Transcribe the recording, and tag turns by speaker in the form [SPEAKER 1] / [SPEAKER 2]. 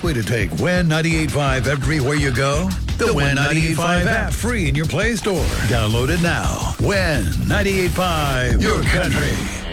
[SPEAKER 1] way to take Win 98.5 everywhere you go? The Win 98.5 app, free in your Play Store. Download it now. Win 98.5, your country.